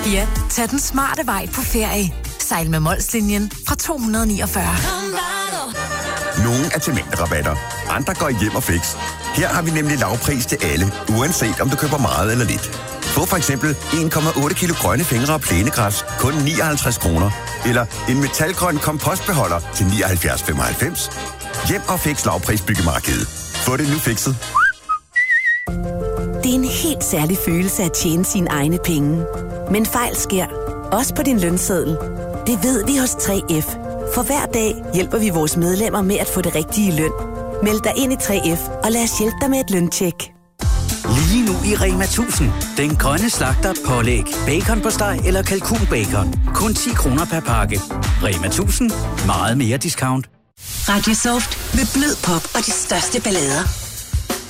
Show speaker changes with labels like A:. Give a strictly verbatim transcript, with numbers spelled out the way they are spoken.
A: Ja, tag den smarte vej på ferie. Sejl med Molslinjen fra to hundrede og niogfyrre.
B: Nogle er til mængderabatter, andre går hjem og fix. Her har vi nemlig lavpris til alle, uanset om du køber meget eller lidt. Få for eksempel en komma otte kilo grønne fingre og plænegræs, kun nioghalvtreds kroner. Eller en metalgrøn kompostbeholder til nioghalvfjerds femoghalvfems. Hjem og fix lavpris byggemarkedet. Få det nu fikset.
C: Det er en helt særlig følelse at tjene sine egne penge. Men fejl sker, også på din lønseddel. Det ved vi hos tre F. For hver dag hjælper vi vores medlemmer med at få det rigtige løn. Meld dig ind i tre F, og lad os hjælpe dig med et løntjek.
D: Lige nu i Rema tusind. Den grønne slagter pålæg, bacon på steg eller kalkunbacon. Kun ti kroner per pakke. Rema tusind. Meget mere discount.
E: Radio Soft med blød pop og de største ballader.